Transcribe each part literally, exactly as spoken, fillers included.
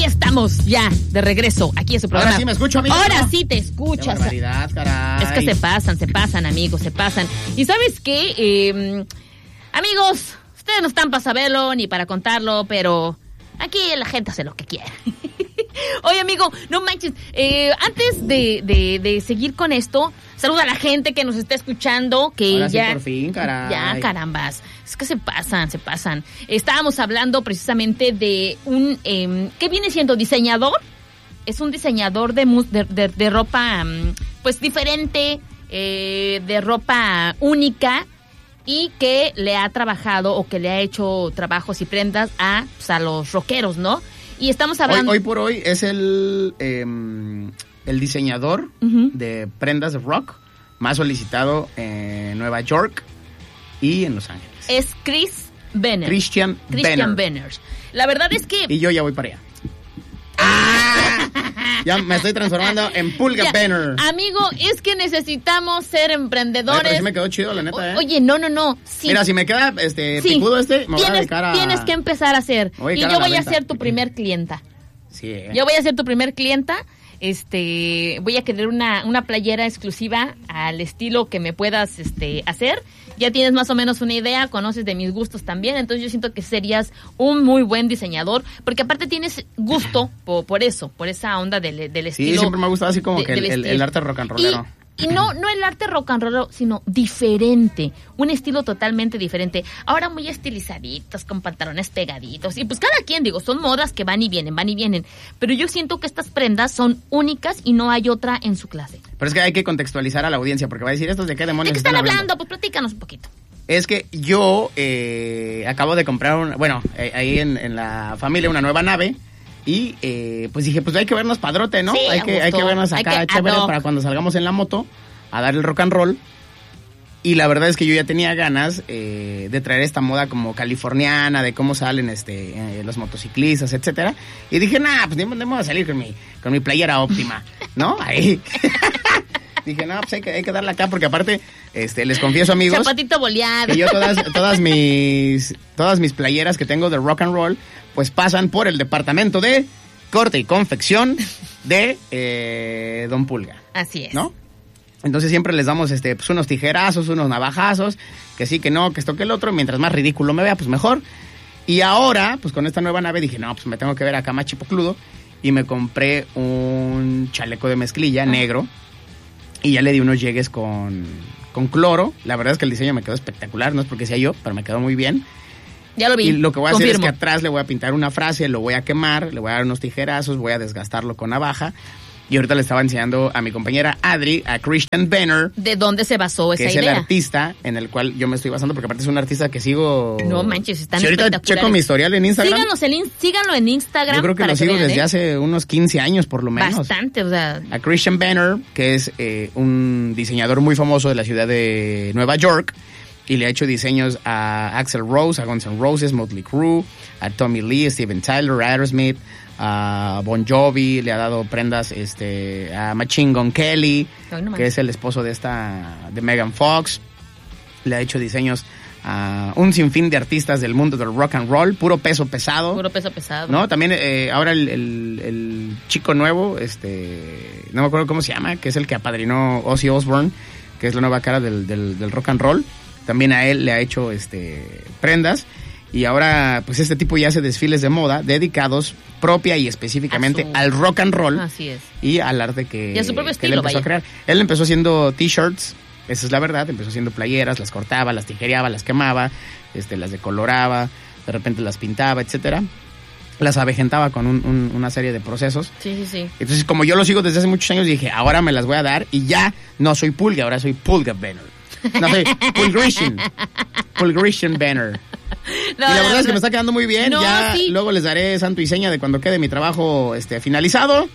estamos ya de regreso aquí en su programa. Ahora sí me escucho, amigo. Ahora sí te escuchas. Qué barbaridad, caray. Es que se pasan, se pasan, amigos, se pasan. Y ¿sabes qué? Eh, amigos, ustedes no están para saberlo ni para contarlo, pero aquí la gente hace lo que quiere. Oye, amigo, no manches. Eh, antes de, de, de seguir con esto, saluda a la gente que nos está escuchando. Que Ahora ya, sí, por fin, caray. Ya, carambas. Es que se pasan, se pasan. Estábamos hablando precisamente de un... Eh, ¿qué viene siendo? ¿Diseñador? Es un diseñador de, de, de, de ropa, pues, diferente, eh, de ropa única, y que le ha trabajado o que le ha hecho trabajos y prendas a, pues, a los rockeros, ¿no? Y estamos hablando... Hoy, hoy por hoy es el, eh, el diseñador uh-huh. de prendas de rock más solicitado en Nueva York y en Los Ángeles. Es Chris Benner. Christian, Christian Benner. Benner. La verdad es que... Y yo ya voy para allá. ¡Ah! Ya me estoy transformando en Pulga ya, Benner. Amigo, es que necesitamos ser emprendedores. Oye, pero sí me quedó chido, la neta, ¿eh? Oye, no, no, no. Sí. Mira, si me queda este sí. picudo este, me tienes, voy a dedicar a... Tienes que empezar a hacer. Voy a y yo a voy a venta. ser tu primer clienta. Sí, ¿eh? Yo voy a ser tu primer clienta. Este, voy a querer una, una playera exclusiva al estilo que me puedas este, hacer. Ya tienes más o menos una idea, conoces de mis gustos también, entonces yo siento que serías un muy buen diseñador, porque aparte tienes gusto por, por eso, por esa onda del, del estilo. Sí, siempre me ha gustado así como de, que el, el, el arte rock and rollero. Y, Y no, no el arte rock and roll, sino diferente, un estilo totalmente diferente. Ahora muy estilizaditos, con pantalones pegaditos. Y pues cada quien, digo, son modas que van y vienen, van y vienen. Pero yo siento que estas prendas son únicas y no hay otra en su clase. Pero es que hay que contextualizar a la audiencia, porque va a decir, ¿estos de qué demonios ¿De qué están están hablando? hablando? Pues platícanos un poquito. Es que yo eh, acabo de comprar, un, bueno, eh, ahí en, en la familia una nueva nave. Y eh, pues dije, pues hay que vernos padrote, ¿no? Sí, hay, que, hay que vernos acá que, chévere para cuando salgamos en la moto a dar el rock and roll. Y la verdad es que yo ya tenía ganas eh, de traer esta moda como californiana, de cómo salen este eh, los motociclistas, etcétera. Y dije, nah, pues no me voy a salir con mi, con mi playera óptima, ¿no? Ahí. Dije, no, pues hay que, hay que darle acá, porque aparte, este, les confieso, amigos, zapatito boleado, que yo todas, todas mis, todas mis playeras que tengo de rock and roll, pues pasan por el departamento de corte y confección de eh, Don Pulga. Así es. ¿No? Entonces siempre les damos este, pues unos tijerazos, unos navajazos, que sí, que no, que esto, que el otro, mientras más ridículo me vea, pues mejor. Y ahora, pues con esta nueva nave dije, no, pues me tengo que ver acá más chipocludo, y me compré un chaleco de mezclilla negro, y ya le di unos llegues con, con cloro. La verdad es que el diseño me quedó espectacular, no es porque sea yo, pero me quedó muy bien. Ya lo vi. Y lo que voy a Confirmo. hacer es que atrás le voy a pintar una frase, lo voy a quemar, le voy a dar unos tijerazos, voy a desgastarlo con navaja. Y ahorita le estaba enseñando a mi compañera Adri, a Christian Benner. ¿De dónde se basó esa que es idea? el artista en el cual yo me estoy basando, porque aparte es un artista que sigo... No manches, están si ahorita espectaculares. checo mi historial en Instagram. Síganos en, síganlo en Instagram. Yo creo que para lo sigo vean, desde ¿eh? hace unos quince años por lo menos. Bastante, o sea... A Christian Benner, que es eh, un diseñador muy famoso de la ciudad de Nueva York, y le ha hecho diseños a Axl Rose, a Guns N' Roses, Motley Crue, a Tommy Lee, Steven Tyler, a Aerosmith, a Bon Jovi, le ha dado prendas este a Machine Gun Kelly, no que es el esposo de esta de Megan Fox. Le ha hecho diseños a un sinfín de artistas del mundo del rock and roll, puro peso pesado. Puro peso pesado. No, también eh, ahora el, el, el chico nuevo, este, no me acuerdo cómo se llama, que es el que apadrinó Ozzy Osbourne, que es la nueva cara del, del, del rock and roll. También a él le ha hecho este prendas. Y ahora, pues este tipo ya hace desfiles de moda dedicados propia y específicamente su... al rock and roll. Así es. Y al arte que, y a su propio que estilo, él empezó vaya. a crear. Él empezó haciendo t-shirts, esa es la verdad, empezó haciendo playeras, las cortaba, las tijereaba, las quemaba, este, las decoloraba, de repente las pintaba, etcétera. Las avejentaba con un, un, una serie de procesos. Sí, sí, sí. Entonces, como yo lo sigo desde hace muchos años, dije, ahora me las voy a dar y ya no soy Pulga, ahora soy Pulga Benner. No, soy Pulgrician. Pulgrician Benner. No, y la verdad no, es que no. me está quedando muy bien. No, ya sí. Luego les daré santo y seña de cuando quede mi trabajo este, finalizado.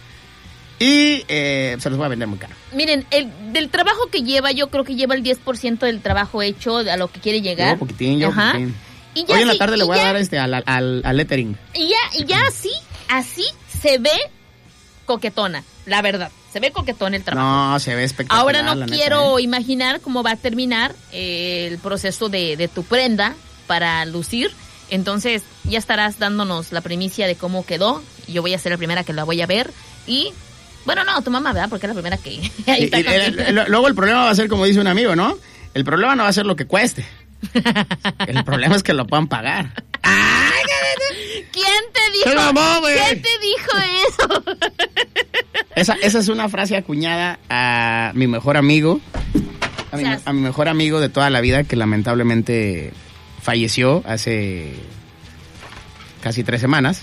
Y eh, se los voy a vender muy caro. Miren, el, del trabajo que lleva, yo creo que lleva el diez por ciento del trabajo hecho a lo que quiere llegar. Yo poquitín, yo Ajá. poquitín. Y ya Hoy en la sí, tarde le voy ya, a dar este al, al, al lettering. Y ya, y ya así, así se ve coquetona, la verdad. Se ve coquetón el trabajo. No, se ve espectacular. Ahora no la quiero neta, ¿eh? imaginar cómo va a terminar eh, el proceso de, de tu prenda para lucir. Entonces ya estarás dándonos la primicia de cómo quedó yo voy a ser la primera que la voy a ver y... Bueno, no, tu mamá, ¿verdad? Porque es la primera que... Ahí está y, y, el, luego el problema va a ser, como dice un amigo, ¿no? El problema no va a ser lo que cueste. El problema es que lo puedan pagar. ¿Quién te dijo? Mamá, ¿Quién te dijo eso? Esa, esa es una frase acuñada a mi mejor amigo, a mi, a mi mejor amigo de toda la vida, que lamentablemente falleció hace casi tres semanas.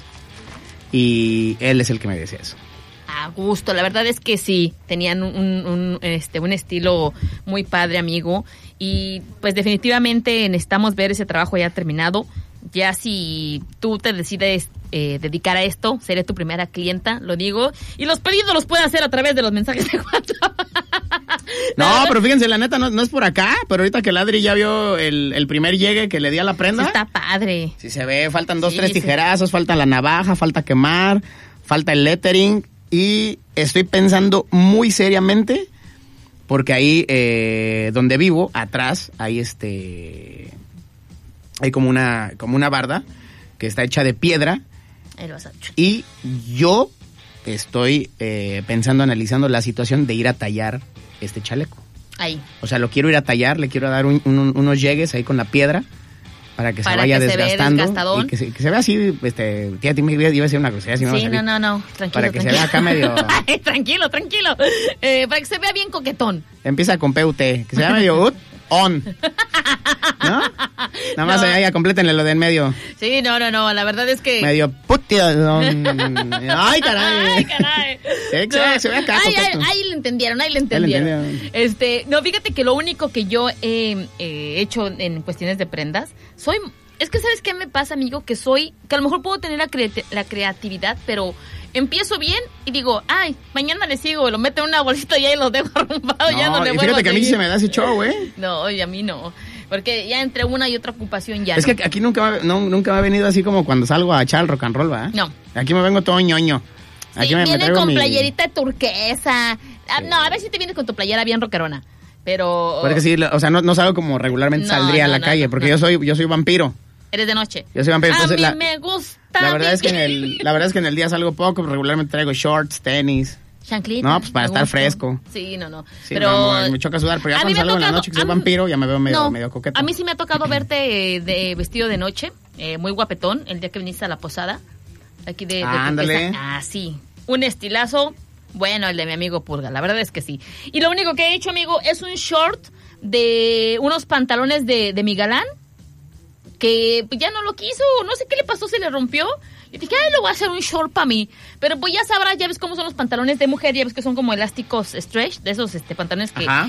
Y él es el que me decía eso. A gusto, la verdad es que sí, tenían un, un, este, un estilo muy padre, amigo, y pues definitivamente necesitamos ver ese trabajo ya terminado. Ya si tú te decides eh, dedicar a esto, seré tu primera clienta, lo digo, y los pedidos los puedes hacer a través de los mensajes de WhatsApp. No, pero fíjense, la neta no, no es por acá, pero ahorita que el Adri ya vio el, el primer llegue que le di a la prenda. Sí, está padre. Sí se ve, faltan dos, sí, tres sí. tijerazos, falta la navaja, falta quemar, falta el lettering. Y estoy pensando muy seriamente, porque ahí eh, donde vivo, atrás, hay este hay como una, como una barda que está hecha de piedra. Ahí lo vas a echar. Y yo estoy eh, pensando, analizando la situación de ir a tallar este chaleco. Ahí. O sea, lo quiero ir a tallar, le quiero dar un, un, unos llegues ahí con la piedra. Para que para se vaya que desgastando se y que se, que se vea así, este, tía, tía, iba a decir una grosería, si no sí, no, no, no, tranquilo. Para que tranquilo. se vea acá medio... Ay, tranquilo, tranquilo. Eh, para que se vea bien coquetón. Empieza con P U T, que se vea medio ut, on. ¿No? Nada más No. ahí, complétenle lo de en medio. Sí, no, no, no, la verdad es que... Medio putia. Ay, caray. Ay, caray. Sí, que se vea, se vea acá, Ay, ay, coqueto. ahí le entendieron, ahí le Ahí le entendieron. entendieron. Este, no, fíjate que lo único que yo he eh, hecho en cuestiones de prendas, soy... Es que, ¿sabes qué me pasa, amigo? Que soy... Que a lo mejor puedo tener la, cre- la creatividad, pero empiezo bien y digo, ay, mañana le sigo, lo meto en una bolsita y ahí lo dejo arrumbado, ya no le y vuelvo fíjate a que a mí sí seguir. se me da ese show, ¿eh? No, y a mí no. Porque ya entre una y otra ocupación ya Es no. que aquí nunca me, no, nunca me ha venido así como cuando salgo a echar el rock and roll, ¿verdad? No. Aquí me vengo todo ñoño. Aquí Sí, me, me vienen traigo con mi... playerita turquesa. Ah, no, a ver si te vienes con tu playera bien rockerona. Pero... Porque sí, o sea, no, no salgo como regularmente No, saldría a no, la no, calle, no, porque no. yo soy yo soy vampiro. Eres de noche. Yo soy vampiro. A Entonces, mí la, me gusta. la verdad es que en vivir. el la verdad es que en el día salgo poco, pero regularmente traigo shorts, tenis. Chanclita. No, pues para me estar gusta. fresco. Sí, no, no. Sí, pero no, me, me choca sudar, pero ya a mí cuando me ha salgo en la tocado- noche que soy a mí- vampiro, ya me veo medio, no, medio coqueto. A mí sí me ha tocado verte de vestido de noche, eh, muy guapetón, el día que viniste a la posada. Aquí de, de Ah, ándale. turquesa. Ah, sí. Un estilazo. Bueno, el de mi amigo Purga, la verdad es que sí. Y lo único que he hecho, amigo, es un short de unos pantalones de, de mi galán, que pues, ya no lo quiso, no sé qué le pasó, se le rompió. Y dije, ay, lo voy a hacer un short para mí. Pero pues ya sabrás, ya ves cómo son los pantalones de mujer, ya ves que son como elásticos stretch, de esos este pantalones que Ajá.